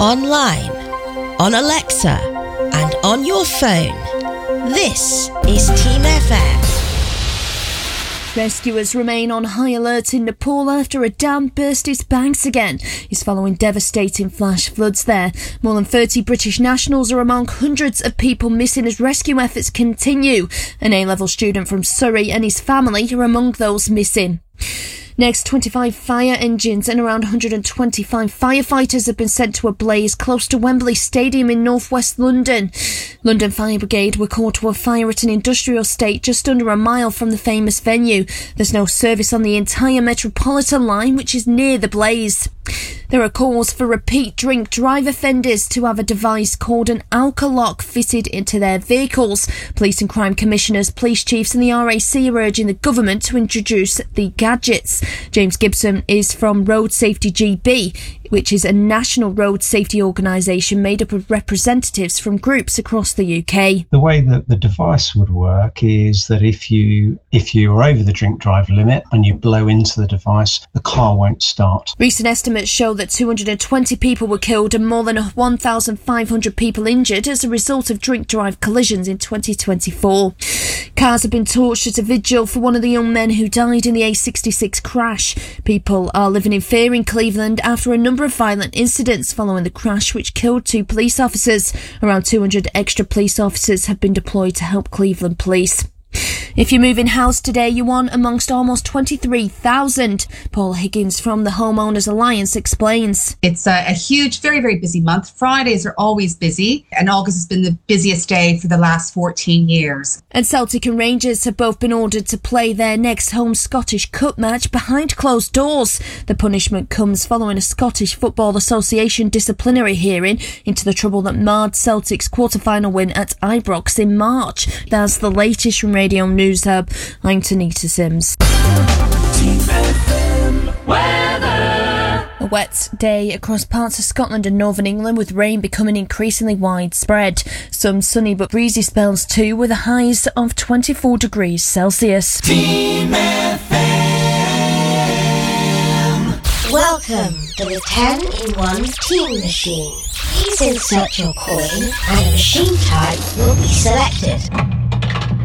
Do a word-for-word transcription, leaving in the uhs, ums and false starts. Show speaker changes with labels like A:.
A: online, on Alexa, and on your phone. This is Team F M.
B: Rescuers remain on high alert in Nepal after a dam burst its banks again. It's following devastating flash floods there. More than thirty British nationals are among hundreds of people missing as rescue efforts continue. An A-level student from Surrey and his family are among those missing. Next, twenty-five fire engines and around one hundred twenty-five firefighters have been sent to a blaze close to Wembley Stadium in northwest London. London Fire Brigade were called to a fire at an industrial estate just under a mile from the famous venue. There's no service on the entire Metropolitan line, which is near the blaze. There are calls for repeat drink drive offenders to have a device called an alcolock fitted into their vehicles. Police and crime commissioners, police chiefs and the R A C are urging the government to introduce the gadgets. James Gibson is from Road Safety G B, which is a national road safety organisation made up of representatives from groups across the U K.
C: The way that the device would work is that if you if you are over the drink drive limit and you blow into the device, the car won't start.
B: Recent estimates show that two hundred twenty people were killed and more than one thousand five hundred people injured as a result of drink drive collisions in twenty twenty-four. Cars have been torched at a vigil for one of the young men who died in the A sixty-six crash. People are living in fear in Cleveland after a number of violent incidents following the crash which killed two police officers. Around two hundred extra police officers have been deployed to help Cleveland police. If you're moving house today, you're one amongst almost twenty-three thousand. Paul Higgins from the Homeowners Alliance explains.
D: It's a, a huge, very, very busy month. Fridays are always busy, and August has been the busiest day for the last fourteen years.
B: And Celtic and Rangers have both been ordered to play their next home Scottish Cup match behind closed doors. The punishment comes following a Scottish Football Association disciplinary hearing into the trouble that marred Celtic's quarter-final win at Ibrox in March. That's the latest from Radio News Hub. I'm Tanita Sims. A wet day across parts of Scotland and northern England, with rain becoming increasingly widespread. Some sunny but breezy spells too, with highs of twenty-four degrees Celsius.
A: Team F M. Welcome to the ten in one Team Machine. Please insert your coin and a machine type will be selected.